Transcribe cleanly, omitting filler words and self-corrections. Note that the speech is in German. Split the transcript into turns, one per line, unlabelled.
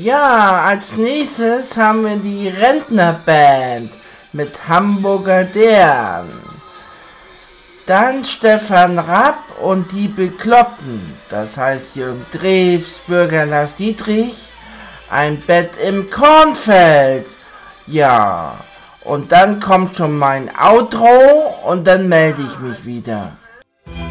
Ja, als nächstes haben wir die Rentnerband mit Hamburger Dern. Dann Stefan Rapp und die Bekloppten, das heißt Jürgen Drews, Bürger Lars Dietrich, ein Bett im Kornfeld. Ja, und dann kommt schon mein Outro und dann melde ich mich wieder.